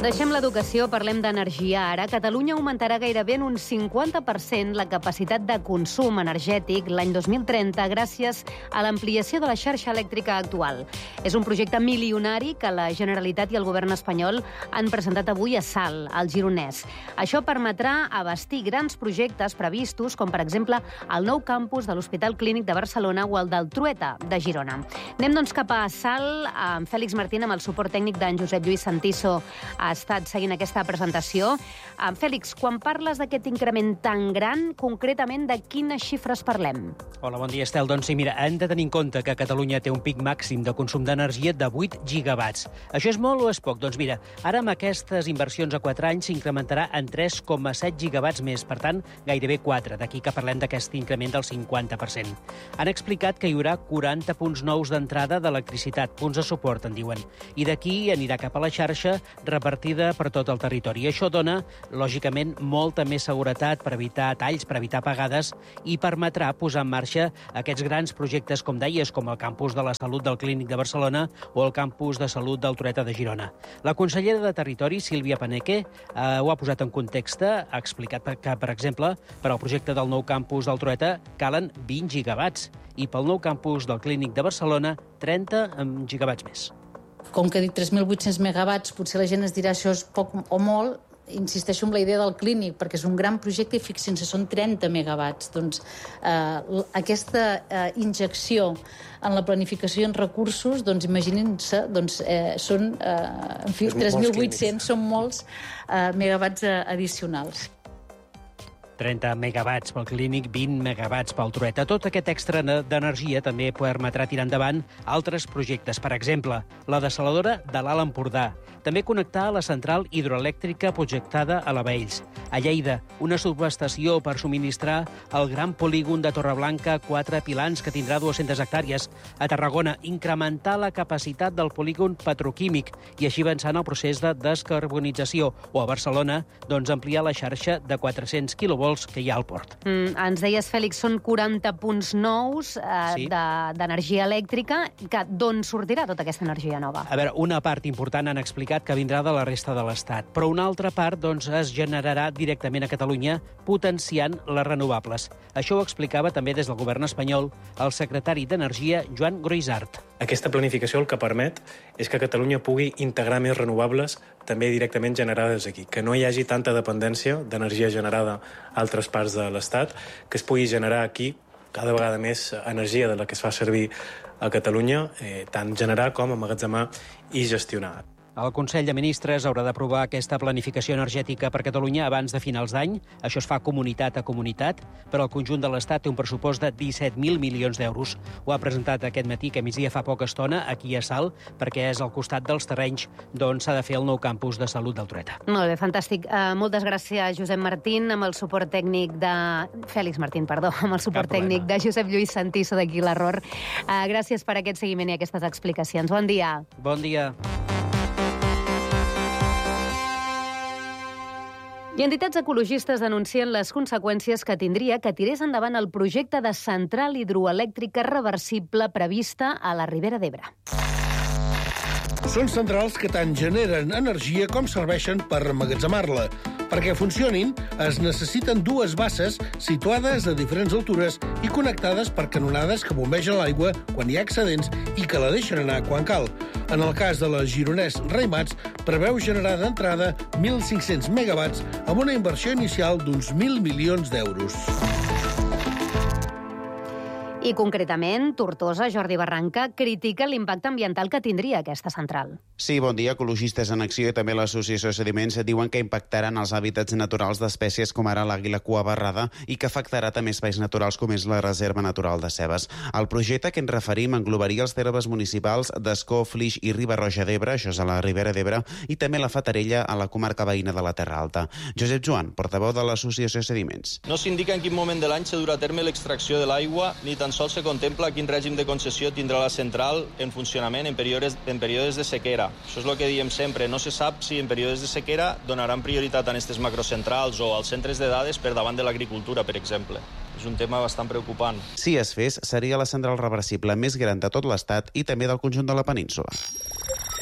Deixem l'educació, parlem d'energia ara. Catalunya augmentarà gairebé en un 50% la capacitat de consum energètic l'any 2030 gràcies a l'ampliació de la xarxa elèctrica actual. És un projecte milionari que la Generalitat i el govern espanyol han presentat avui a Salt, al Gironès. Això permetrà abastir grans projectes previstos, com per exemple el nou campus de l'Hospital Clínic de Barcelona o el del Trueta de Girona. Anem doncs cap a Salt, amb Fèlix Martín, amb el suport tècnic d'en Josep Lluís Santiso. Ha estat seguint aquesta presentació. Fèlix, quan parles d'aquest increment tan gran, concretament de quines xifres parlem? Hola, bon dia, Estel. Doncs sí, mira, hem de tenir en compte que Catalunya té un pic màxim de consum d'energia de 8 gigawatts. Això és molt o és poc? Doncs mira, ara amb aquestes inversions a 4 anys s'incrementarà en 3,7 gigawatts més, per tant, gairebé 4, d'aquí que parlem d'aquest increment del 50%. Han explicat que hi haurà 40 punts nous d'entrada d'electricitat, punts de suport, en diuen, i d'aquí anirà cap a la xarxa repartida per tot el territori. Això dona, lògicament, molta més seguretat per evitar talls, per evitar apagades i permetrà posar en marxa aquests grans projectes, com deies, com el campus de la Salut del Clínic de Barcelona o el campus de Salut del Trueta de Girona. La consellera de Territori, Sílvia Paneque, ho ha posat en context, ha explicat que, per exemple, per al projecte del nou campus del Trueta calen 20 gigawatts i pel nou campus del Clínic de Barcelona 30 gigawatts més. Com que he dit 3.800 megawatts, potser la gent es dirà això és poc o molt. Insisteixo en la idea del clínic, perquè és un gran projecte i fixin-se, són 30 megawatts. Doncs aquesta injecció en la planificació en recursos, doncs imaginin-se, doncs, són 3.800, són molts megawatts addicionals. 30 megawatts pel Clínic, 20 megawatts pel Trueta. Tot aquest extra d'energia també permetrà tirar endavant altres projectes. Per exemple, la dessaladora de l'Alt Empordà. També connectar a la central hidroelèctrica projectada a la Baells. A Lleida, una subestació per subministrar el gran polígon de Torreblanca, 4 pilans, que tindrà 200 hectàrees. A Tarragona, incrementar la capacitat del polígon petroquímic i així avançar en el procés de descarbonització. O a Barcelona, doncs ampliar la xarxa de 400 quilovolts que hi ha al port. Ens deies, Fèlix, són 40 punts nous Sí. d'energia elèctrica. D'on sortirà tota aquesta energia nova? A veure, una part important han explicat que vindrà de la resta de l'Estat, però una altra part doncs, es generarà directament a Catalunya potenciant les renovables. Això ho explicava també des del govern espanyol el secretari d'Energia, Joan Groisart. Aquesta planificació el que permet és que Catalunya pugui integrar més renovables també directament generades aquí, que no hi hagi tanta dependència d'energia generada a altres parts de l'Estat, que es pugui generar aquí cada vegada més energia de la que es fa servir a Catalunya, tant generar com emmagatzemar i gestionar. El Consell de Ministres haurà d'aprovar aquesta planificació energètica per Catalunya abans de finals d'any. Això es fa comunitat a comunitat, però el conjunt de l'Estat té un pressupost de 17.000 milions d'euros. Ho ha presentat aquest matí, que a migdia fa poca estona, aquí a Salt, perquè és al costat dels terrenys d'on s'ha de fer el nou campus de Salut del Trueta. Molt bé, fantàstic. Moltes gràcies, Josep Martín, amb el suport tècnic de... Fèlix Martín, perdó, amb el suport tècnic de Josep Lluís Santiso d'aquí l'Error. Gràcies per aquest seguiment i aquestes explicacions. Bon dia. Bon dia. I entitats ecologistes denuncien les conseqüències que tindria que tirés endavant el projecte de central hidroelèctrica reversible prevista a la Ribera d'Ebre. Són centrals que tant generen energia com serveixen per emmagatzemar-la. Perquè funcionin, es necessiten dues basses situades a diferents altures i connectades per canonades que bombegen l'aigua quan hi ha excedents i que la deixen anar quan cal. En el cas de la Gironès Raimats, preveu generar d'entrada 1.500 megawatts amb una inversió inicial d'uns 1.000 milions d'euros. I concretament, Tortosa, Jordi Barranca, critica l'impacte ambiental que tindria aquesta central. Sí, bon dia. Ecologistes en Acció i també l'Associació de Sediments diuen que impactaran els hàbitats naturals d'espècies com ara l'àguila cua barrada i que afectarà també espais naturals com és la Reserva Natural de Cebes. El projecte que ens referim englobaria els termes municipals d'Escó, Flix i Riba-roja d'Ebre, això és a la Ribera d'Ebre, i també la Fatarella a la comarca veïna de la Terra Alta. Josep Joan, portaveu de l'Associació de Sediments. No s'indica en quin moment de l'any se durà a terme l'extracció de l'aigua, ni tan sols se contempla quin règim de concessió tindrà la central en funcionament en períodes de sequera. Això és el que diem sempre. No se sap si en períodes de sequera donaran prioritat a aquestes macrocentrals o als centres de dades per davant de l'agricultura, per exemple. És un tema bastant preocupant. Si es fes, seria la central reversible més gran de tot l'Estat i també del conjunt de la península.